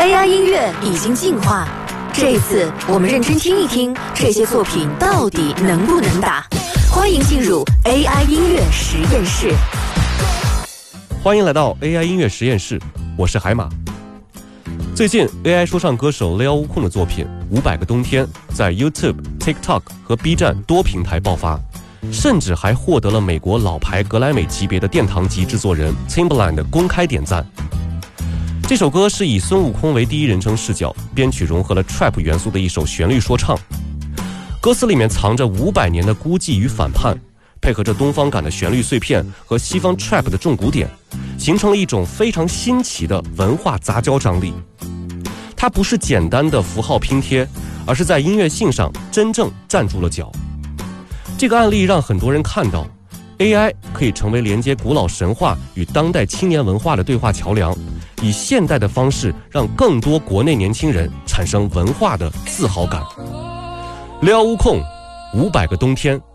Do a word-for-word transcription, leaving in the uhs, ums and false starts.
A I 音乐已经进化，这一次我们认真听一听这些作品到底能不能打。欢迎进入 A I 音乐实验室。 欢迎来到 A I 音乐实验室，我是海马。最近 A I 说唱歌手雷奥乌控的作品《五百个冬天》在 YouTube、TikTok 和 B 站多平台爆发，甚至还获得了美国老牌格莱美级别的殿堂级制作人 Timbaland 的公开点赞。这首歌是以孙悟空为第一人称视角，编曲融合了 trap 元素的一首旋律说唱。歌词里面藏着五百年的孤寂与反叛，配合着东方感的旋律碎片和西方 trap 的重鼓点，形成了一种非常新奇的文化杂交张力。它不是简单的符号拼贴，而是在音乐性上真正站住了脚。这个案例让很多人看到 A I 可以成为连接古老神话与当代青年文化的对话桥梁，以现代的方式让更多国内年轻人产生文化的自豪感。雷奥乌控五百个冬天，